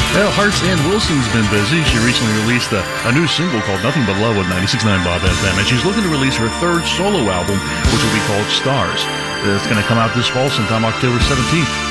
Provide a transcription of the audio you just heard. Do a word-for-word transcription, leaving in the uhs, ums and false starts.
Well, Hearts Ann Wilson's been busy. She recently released a, a new single called Nothing But Love with ninety-six point nine Bob F M, and she's looking to release her third solo album, which will be called Stars. It's going to come out this fall, sometime October seventeenth.